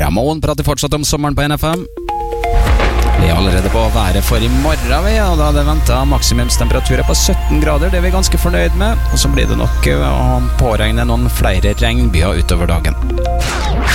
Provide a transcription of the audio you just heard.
Ramon prater fortsatt om sommeren på NFM. Vi er allerede på været for i morgen, og da det ventet maksimumstemperaturer på 17 grader, det er vi ganske fornøyd med, og så blir det nok å påregne noen flere regnbyer utover dagen.